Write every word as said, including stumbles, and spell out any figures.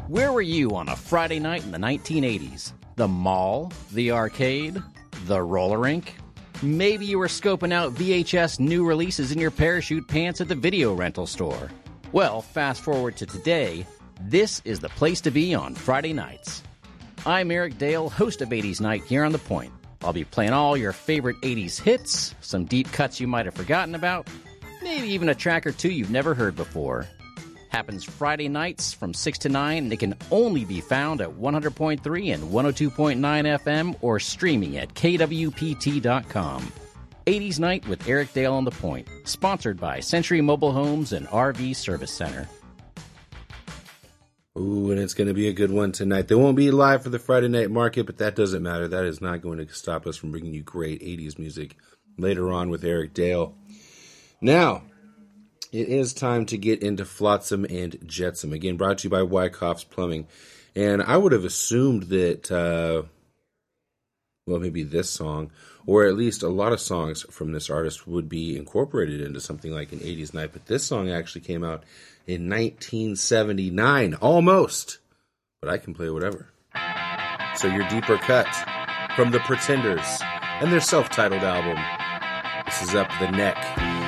Where were you on a Friday night in the nineteen eighties? The mall? The arcade? The roller rink? Maybe you were scoping out V H S new releases in your parachute pants at the video rental store. Well, fast forward to today, this is the place to be on Friday nights. I'm Eric Dale, host of eighties Night here on The Point. I'll be playing all your favorite eighties hits, some deep cuts you might have forgotten about, maybe even a track or two you've never heard before. Happens Friday nights from six to nine, and it can only be found at one hundred point three and one oh two point nine F M or streaming at K W P T dot com. eighties Night with Eric Dale on The Point, sponsored by Century Mobile Homes and R V Service Center. Ooh, and it's going to be a good one tonight. They won't be live for the Friday night market, but that doesn't matter. That is not going to stop us from bringing you great eighties music later on with Eric Dale. Now, it is time to get into Flotsam and Jetsam. Again, brought to you by Wyckoff's Plumbing. And I would have assumed that, uh, well, maybe this song, or at least a lot of songs from this artist would be incorporated into something like an eighties Night. But this song actually came out in nineteen seventy-nine, almost. But I can play whatever. So your deeper cut from The Pretenders and their self-titled album. This is Up the Neck.